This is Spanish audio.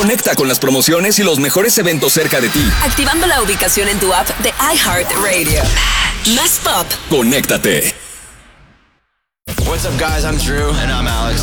Conecta con las promociones y los mejores eventos cerca de ti. Activando la ubicación en tu app de iHeartRadio. Más pop. Conéctate. What's up, guys? I'm Drew. And I'm Alex.